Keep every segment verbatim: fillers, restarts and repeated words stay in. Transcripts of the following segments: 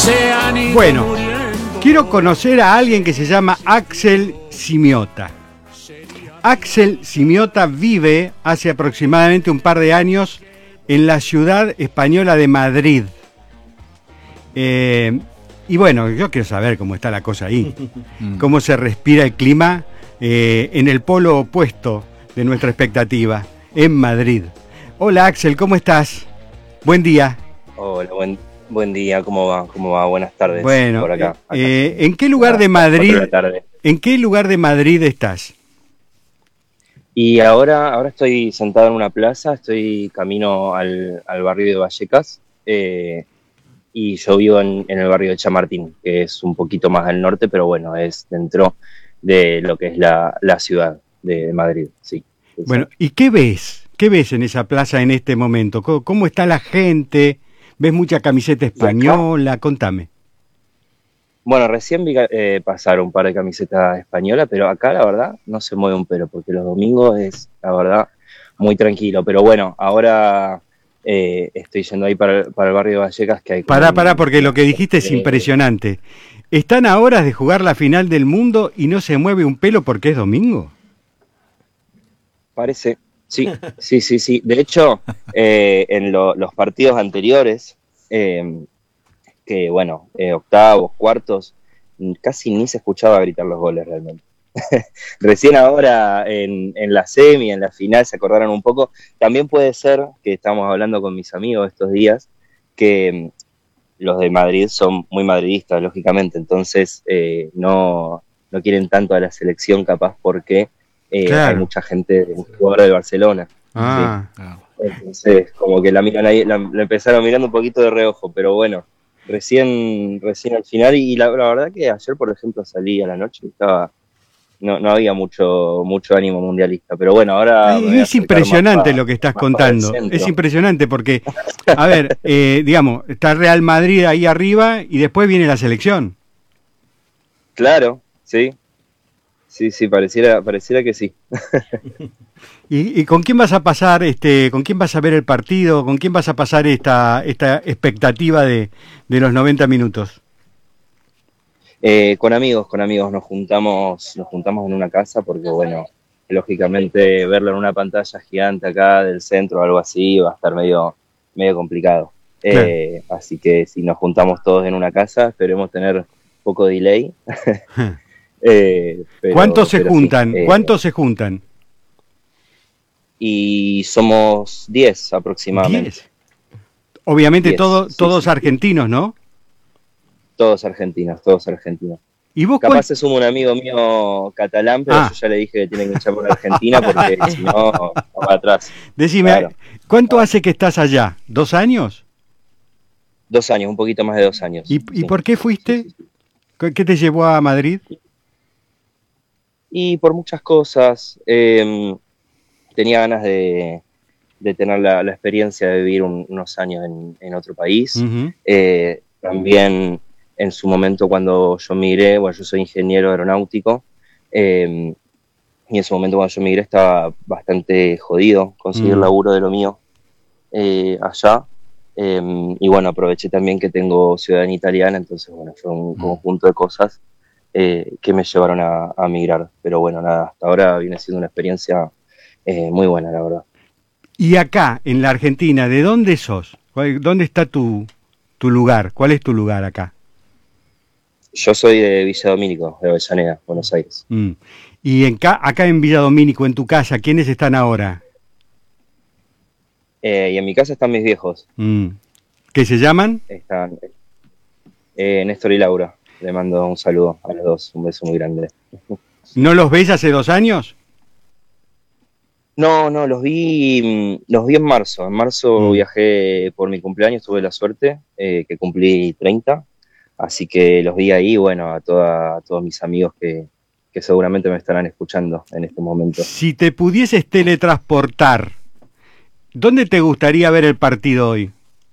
Bueno, quiero conocer a alguien que se llama Axel Simiota. Axel Simiota vive hace aproximadamente un par de años en la ciudad española de Madrid. Eh, y bueno, yo quiero saber cómo está la cosa ahí, cómo se respira el clima eh, en el polo opuesto de nuestra expectativa, en Madrid. Hola Axel, ¿cómo estás? Buen día. Hola, buen, buen día, ¿cómo va? ¿Cómo va? Buenas tardes. Bueno, por acá, acá. Eh, ¿en qué lugar de Madrid? ¿En qué lugar de Madrid estás? Y ahora, ahora estoy sentado en una plaza, estoy camino al, al barrio de Vallecas, eh, y yo vivo en, en el barrio de Chamartín, que es un poquito más al norte, pero bueno, es dentro de lo que es la, la ciudad de Madrid, sí. Bueno, ¿y qué ves? ¿Qué ves en esa plaza en este momento? ¿Cómo, cómo está la gente? ¿Ves mucha camiseta española? Contame. Bueno, recién vi eh, pasar un par de camisetas españolas, pero acá la verdad no se mueve un pelo, porque los domingos es, la verdad, muy tranquilo. Pero bueno, ahora eh, estoy yendo ahí para, para el barrio de Vallecas, que hay... Pará, pará, porque lo que dijiste es impresionante. ¿Están a horas de jugar la final del mundo y no se mueve un pelo porque es domingo? Parece, sí, sí, sí, sí. De hecho, eh, en lo, los partidos anteriores... Eh, que bueno, eh, octavos, cuartos, casi ni se escuchaba gritar los goles realmente. Recién ahora en, en la semi, en la final, se acordaron un poco. También puede ser, que estamos hablando con mis amigos estos días, que los de Madrid son muy madridistas, lógicamente, entonces eh, no, no quieren tanto a la selección capaz porque eh, claro. Hay mucha gente, jugadora de Barcelona. Ah. ¿sí? Entonces, como que la, miran ahí, la, la empezaron mirando un poquito de reojo, pero bueno. Recién, recién al final, y la, la verdad que ayer, por ejemplo, salí a la noche y estaba, no, no había mucho, mucho ánimo mundialista, pero bueno, ahora... Es impresionante lo que estás contando, es impresionante porque, a ver, eh, digamos, está Real Madrid ahí arriba y después viene la selección. Claro, sí, sí, sí, pareciera, pareciera que sí. ¿Y, ¿Y con quién vas a pasar, este, con quién vas a ver el partido? ¿Con quién vas a pasar esta, esta expectativa de, de los noventa minutos? Eh, con amigos, con amigos nos juntamos, nos juntamos en una casa porque bueno, lógicamente verlo en una pantalla gigante acá del centro o algo así va a estar medio, medio complicado. Claro. Eh, así que si nos juntamos todos en una casa, esperemos tener poco delay. eh, pero, ¿Cuántos se pero juntan? Sí, eh, ¿Cuántos se juntan? Y somos diez aproximadamente. ¿diez? Obviamente diez, todo, sí, todos sí, argentinos, sí. ¿no? Todos argentinos, todos argentinos. ¿Y vos Capaz cuál? se suma un amigo mío catalán, pero Ah. yo ya le dije que tiene que echar por Argentina porque si no, va para atrás. Decime, Claro. ¿cuánto hace que estás allá? ¿Dos años? Dos años, un poquito más de dos años. ¿Y, y sí. por qué fuiste? Sí, sí, sí. ¿Qué te llevó a Madrid? Y por muchas cosas. Eh, tenía ganas de, de tener la, la experiencia de vivir un, unos años en, en otro país. Uh-huh. Eh, también en su momento cuando yo migré, bueno, yo soy ingeniero aeronáutico, eh, y en su momento cuando yo migré estaba bastante jodido conseguir Mm. laburo de lo mío eh, allá. Eh, y bueno, aproveché también que tengo ciudadanía italiana, entonces bueno, fue un Mm. conjunto de cosas eh, que me llevaron a, a migrar. Pero bueno, nada, hasta ahora viene siendo una experiencia eh, muy buena, la verdad. Y acá, en la Argentina, ¿de dónde sos? ¿Cuál- ¿Dónde está tu, tu lugar? ¿Cuál es tu lugar acá? Yo soy de Villa Domínico, de Avellaneda, Buenos Aires. Mm. Y en ca- acá en Villa Domínico, en tu casa, ¿quiénes están ahora? Eh, y en mi casa están mis viejos. Mm. ¿Qué se llaman? Están eh, Néstor y Laura. Le mando un saludo a los dos, un beso muy grande. ¿No los ves hace dos años? No, no, los vi, los vi en marzo. En marzo Mm. viajé por mi cumpleaños, tuve la suerte, eh, que cumplí treinta. Así que los vi ahí, bueno, a, toda, a todos mis amigos que, que seguramente me estarán escuchando en este momento. Si te pudieses teletransportar, ¿dónde te gustaría ver el partido hoy?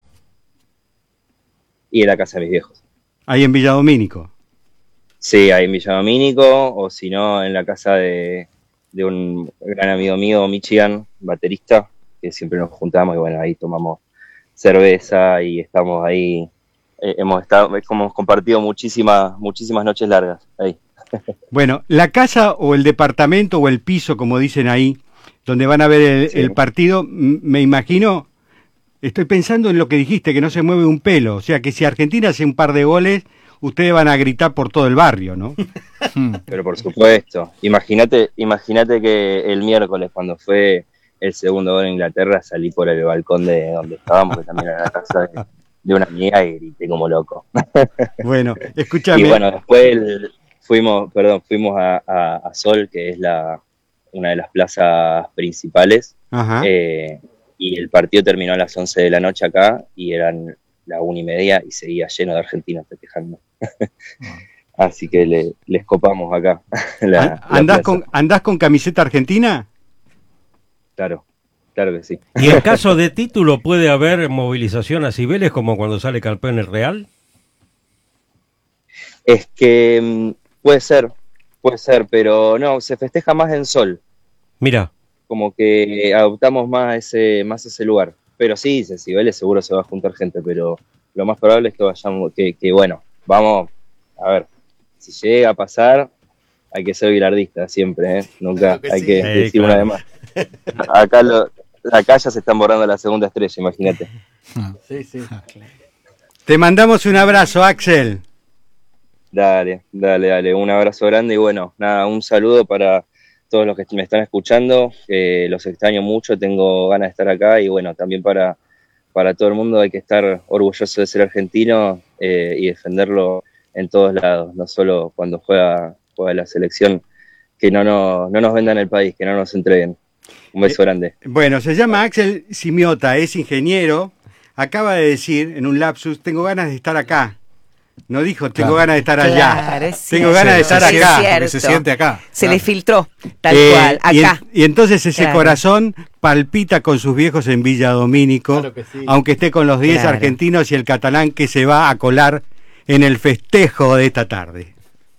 Y en la casa de mis viejos. Ahí en Villa Domínico. Sí, ahí en Villa Domínico, o si no, en la casa de, de un gran amigo mío, Michigan, baterista, que siempre nos juntamos y bueno, ahí tomamos cerveza y estamos ahí eh, hemos estado, hemos compartido muchísimas, muchísimas noches largas ahí. Bueno, la casa o el departamento o el piso, como dicen ahí, donde van a ver el, sí. el partido, me imagino, estoy pensando en lo que dijiste, que no se mueve un pelo, o sea que si Argentina hace un par de goles, ustedes van a gritar por todo el barrio, ¿no? Pero por supuesto, imagínate, imagínate que el miércoles cuando fue el segundo gol en Inglaterra salí por el balcón de donde estábamos, que también era la casa de, de una amiga, y grité como loco. Bueno, escúchame. Y bueno, después el, fuimos, perdón, fuimos a, a, a Sol, que es la una de las plazas principales, eh, y el partido terminó a las once de la noche acá, y eran la una y media, y seguía lleno de argentinos festejando. Así que le, les copamos acá. La, ¿Andás, la con, ¿Andás con camiseta argentina? Claro, claro que sí. ¿Y en caso de título puede haber movilización a Cibeles como cuando sale campeón el Real? Es que puede ser, puede ser, pero no, se festeja más en Sol. Mira. Como que adoptamos más ese, más ese lugar. Pero sí, en Cibeles seguro se va a juntar gente, pero lo más probable es que vayamos, que, que bueno, vamos, a ver, si llega a pasar, hay que ser bilardista siempre, ¿eh? Nunca que hay sí. que hey, decir claro. una vez más. Acá, lo, acá ya se están borrando la segunda estrella, imagínate. Sí, sí. Te mandamos un abrazo, Axel. Dale, dale, dale, un abrazo grande y bueno, nada, un saludo para todos los que me están escuchando, eh, los extraño mucho, tengo ganas de estar acá y bueno, también para, para todo el mundo hay que estar orgulloso de ser argentino eh, y defenderlo en todos lados, no solo cuando juega, juega la selección, que no, no, no nos vendan el país, que no nos entreguen. Un beso eh, grande. Bueno, se llama Axel Simiota, es ingeniero, acaba de decir en un lapsus, tengo ganas de estar acá. No dijo, tengo claro. ganas de estar allá. Claro, tengo ganas de estar sí, acá. Se siente acá. Se claro. le filtró, tal eh, cual, acá. Y, en, y entonces ese claro. corazón palpita con sus viejos en Villa Domínico, claro sí. aunque esté con los diez claro. argentinos y el catalán que se va a colar en el festejo de esta tarde.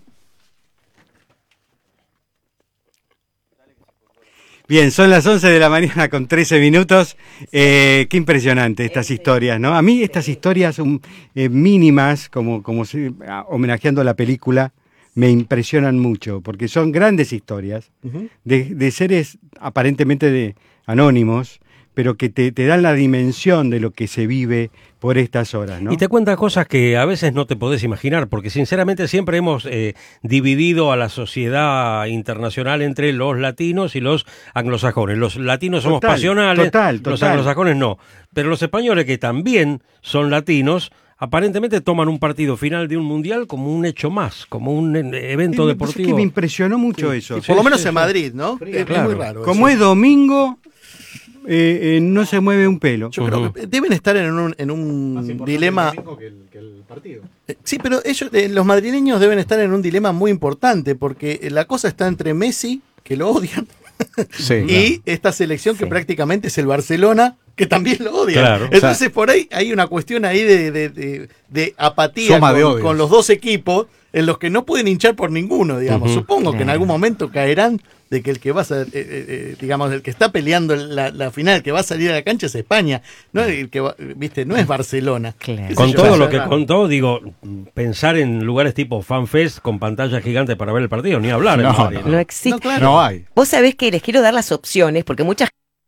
Bien, son las once de la mañana con trece minutos. Eh, qué impresionante estas historias, ¿no? A mí estas historias son eh, mínimas, como, como si, homenajeando la película, me impresionan mucho, porque son grandes historias uh-huh. de, de seres aparentemente de, anónimos, pero que te, te dan la dimensión de lo que se vive por estas horas, ¿no? Y te cuentan cosas que a veces no te podés imaginar, porque sinceramente siempre hemos eh, dividido a la sociedad internacional entre los latinos y los anglosajones. Los latinos somos total, pasionales, total, total. Los anglosajones no. Pero los españoles, que también son latinos, aparentemente toman un partido final de un mundial como un hecho más, como un evento sí, deportivo. Es que me impresionó mucho sí, eso. Sí, por sí, lo menos sí, en Madrid, ¿no? Sí, es claro. muy raro. Como eso. Es domingo... Eh, eh, no se mueve un pelo. Yo uh-huh. creo que deben estar en un, en un dilema. Que el, que el partido. Eh, sí, pero ellos, eh, los madrileños deben estar en un dilema muy importante porque la cosa está entre Messi, que lo odian, sí, y claro. esta selección que sí. prácticamente es el Barcelona, que también lo odian. Claro, entonces, o sea, por ahí hay una cuestión ahí de, de, de, de apatía con, de con los dos equipos en los que no pueden hinchar por ninguno, digamos. Uh-huh. Supongo claro. que en algún momento caerán de que el que va a ser, eh, eh, digamos, el que está peleando la, la final, el que va a salir a la cancha es España, no el que va, viste, no es Barcelona. Claro. Con todo lo que contó, digo, pensar en lugares tipo FanFest con pantallas gigantes para ver el partido, ni hablar. No, en Madrid, no, ¿no? no existe. No, claro. No hay. Vos sabés que les quiero dar las opciones, porque muchas.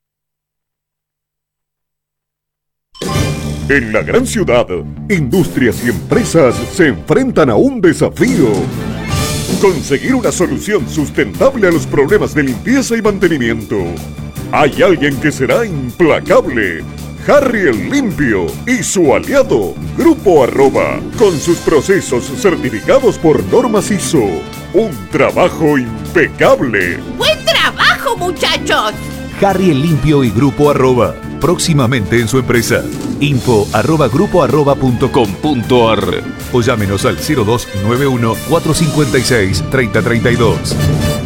En la gran ciudad, industrias y empresas se enfrentan a un desafío. Conseguir una solución sustentable a los problemas de limpieza y mantenimiento. Hay alguien que será implacable. Harry el Limpio y su aliado, Grupo Arroba, con sus procesos certificados por normas I S O. Un trabajo impecable. ¡Buen trabajo, muchachos! Harry el Limpio y Grupo Arroba, próximamente en su empresa. Info arroba grupo arroba punto com punto ar o llámenos al cero dos nueve uno cuatro cinco seis tres cero tres dos.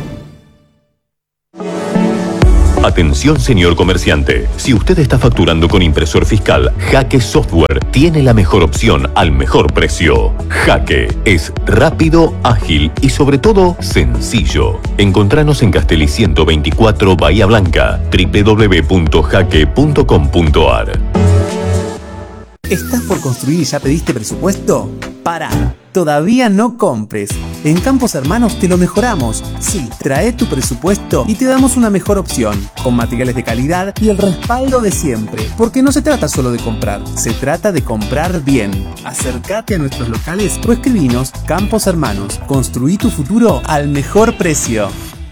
Atención, señor comerciante. Si usted está facturando con impresor fiscal, Jaque Software tiene la mejor opción al mejor precio. Jaque es rápido, ágil y sobre todo sencillo. Encontranos en Castelli ciento veinticuatro, Bahía Blanca, doble u doble u doble u punto jaque punto com punto ar. ¿Estás por construir y ya pediste presupuesto? Pará, todavía no compres. En Campos Hermanos te lo mejoramos. Sí, trae tu presupuesto y te damos una mejor opción, con materiales de calidad y el respaldo de siempre. Porque no se trata solo de comprar, se trata de comprar bien. Acércate a nuestros locales o escribinos. Campos Hermanos, construí tu futuro al mejor precio.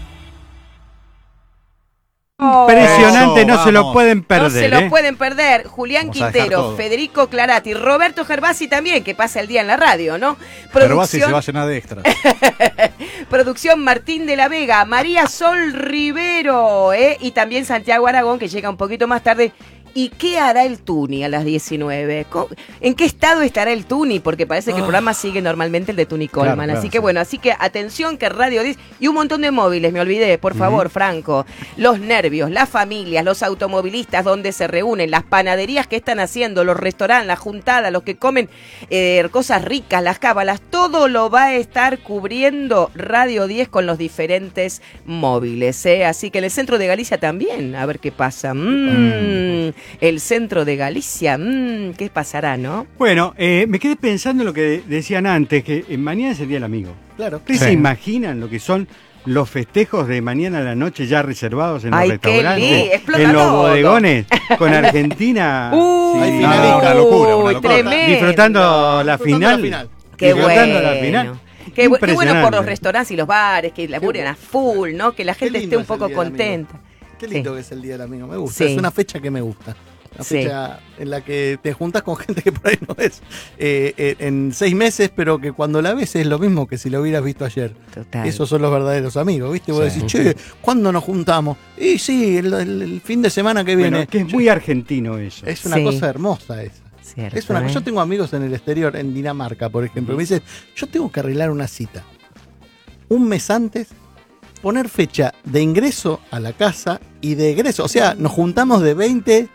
Impresionante, Eso, no se lo pueden perder. No se lo ¿eh? pueden perder. Julián Vamos a dejar Quintero, todo. Federico Clarati, Roberto Gervasi también, que pasa el día en la radio, ¿no? Gervasi se va a llenar de extra. Producción Martín de la Vega, María Sol Rivero, ¿eh? Y también Santiago Aragón, que llega un poquito más tarde. ¿Y qué hará el Tuni a las diecinueve? ¿En qué estado estará el Tuni? Porque parece que el programa sigue normalmente el de Tuni Coleman. Claro, claro, así que sí. bueno, así que atención que Radio diez y un montón de móviles, me olvidé, por favor, Franco. Los nervios, las familias, los automovilistas donde se reúnen, las panaderías que están haciendo, los restaurantes, las juntadas, los que comen eh, cosas ricas, las cábalas, todo lo va a estar cubriendo Radio diez con los diferentes móviles. ¿eh? Así que en el centro de Galicia también, a ver qué pasa. Mm. El centro de Galicia, mmm, ¿qué pasará, no? Bueno, eh, me quedé pensando en lo que de- decían antes, que eh, mañana es el Día del Amigo. Claro. ¿Ustedes Sí. se imaginan lo que son los festejos de mañana a la noche ya reservados en los Ay, qué restaurantes, li- explota en los todo. bodegones, con Argentina Uy, sí, no, una locura, una locura. tremendo. disfrutando la final, final. Qué disfrutando bueno. la final. Qué, bu- qué bueno por Impresionante. los restaurantes y los bares, que laburen a full, ¿no? Que la Qué gente lindo esté un es el poco Día del Amigo. contenta. Qué lindo Sí. que es el Día del Amigo, me gusta. Sí. Es una fecha que me gusta. Una Sí. fecha en la que te juntas con gente que por ahí no ves eh, eh, en seis meses, pero que cuando la ves es lo mismo que si lo hubieras visto ayer. Total. Esos son los verdaderos amigos, ¿viste? Vos Sí. decís, che, ¿cuándo nos juntamos? Y sí, el, el- el fin de semana que viene. Bueno, que es muy argentino eso. Es una Sí. cosa hermosa esa. Cierto, Es una, ¿eh? Yo tengo amigos en el exterior, en Dinamarca, por ejemplo. Me dicen, yo tengo que arreglar una cita. Un mes antes, poner fecha de ingreso a la casa y de egreso. O sea, nos juntamos de veinte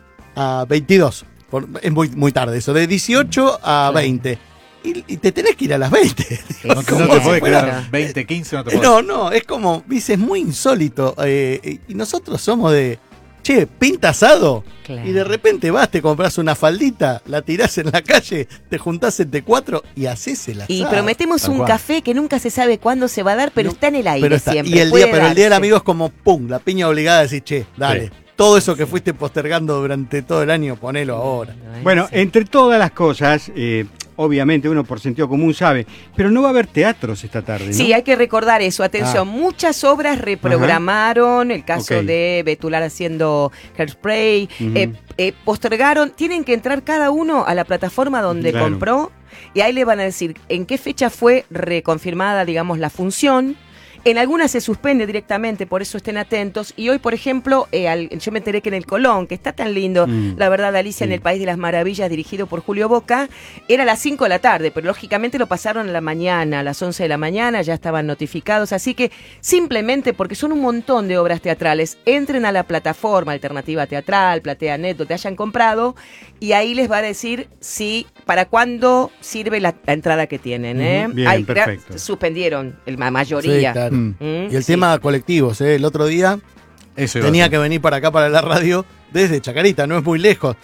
a veintidós. Por- es muy, muy tarde eso, de dieciocho a veinte. Y, y te tenés que ir a las veinte. No, te- Como no te si puede fuera- quedar veinte, quince, no te Eh, puede. No, no, es como, dices, muy insólito. eh, y nosotros somos de, che, pinta asado. Claro. Y de repente vas, te compras una faldita, la tirás en la calle, te juntás entre cuatro y haces el asado. Y prometemos Tal un cual. café que nunca se sabe cuándo se va a dar, pero está en el aire Pero está- siempre. y el puede día, pero el día del darse. amigo es como pum, la piña obligada a decir, che, dale. Sí. Todo eso que fuiste postergando durante todo el año, ponelo ahora. Bueno, entre todas las cosas, eh, obviamente uno por sentido común sabe, pero no va a haber teatros esta tarde, ¿no? Sí, hay que recordar eso. Atención, Ah. muchas obras reprogramaron. El caso Ok. de Betular haciendo Hairspray. Ujú. eh, eh, postergaron. Tienen que entrar cada uno a la plataforma donde Claro. compró. Y ahí le van a decir en qué fecha fue reconfirmada, digamos, la función. En algunas se suspende directamente, por eso estén atentos. Y hoy, por ejemplo, eh, al- yo me enteré que en el Colón, que está tan lindo, Mm. la verdad, Alicia en el País de las Maravillas, dirigido por Julio Boca, era a las cinco de la tarde, pero lógicamente lo pasaron a la mañana, a las once de la mañana, ya estaban notificados. Así que simplemente porque son un montón de obras teatrales, entren a la plataforma Alternativa Teatral, Platea Net, donde hayan comprado, y ahí les va a decir si para cuándo sirve la, la entrada que tienen. ¿eh? Ujú. Bien, Hay- perfecto. Suspendieron el- la mayoría. Sí, claro. Mm. Y el Sí. tema colectivos, ¿eh? El otro día Eso iba a tenía decir. que venir para acá, para la radio, desde Chacarita, no es muy lejos.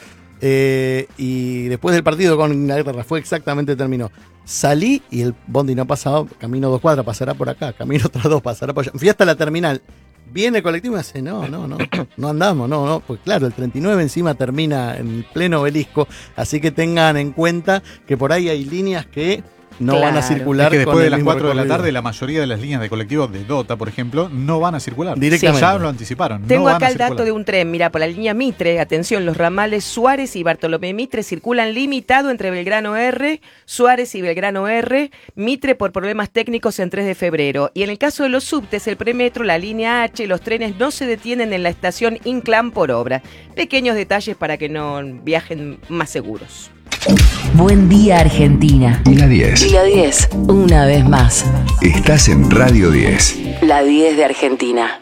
Eh, y después del partido con Inglaterra, fue exactamente terminó. Salí y el bondi no pasaba, camino dos cuadras, pasará por acá, camino otras dos, pasará por allá. Fui hasta la terminal. Viene el colectivo y me dice, no, no, no, no andamos, no, no. Pues claro, el treinta y nueve encima termina en pleno obelisco, así que tengan en cuenta que por ahí hay líneas que no van a circular. Es que después con de el las mismo cuatro de la recorrido. tarde, la mayoría de las líneas de colectivos de Dota, por ejemplo, no van a circular. Directamente. Ya lo anticiparon. Tengo no van acá a el dato circular. de un tren, mira, por la línea Mitre, atención, los ramales Suárez y Bartolomé Mitre circulan limitado entre Belgrano R, Suárez y Belgrano R, Mitre por problemas técnicos en tres de febrero. Y en el caso de los subtes, el premetro, la línea H, los trenes no se detienen en la estación Inclán por obra. Pequeños detalles para que no viajen más seguros. Buen día, Argentina. Y la diez. Y la diez, una vez más. Estás en Radio diez. La diez de Argentina.